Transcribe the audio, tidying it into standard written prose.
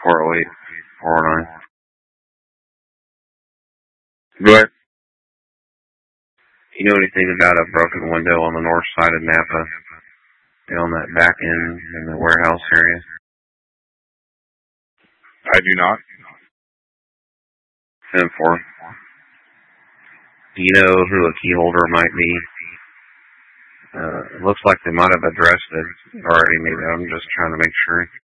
408, 409. Go ahead. You know anything about a broken window on the north side of Napa? On that back end in the warehouse area? I do not. 10-4. Do you know who a key holder might be? It looks like they might have addressed it already. Maybe I'm just trying to make sure.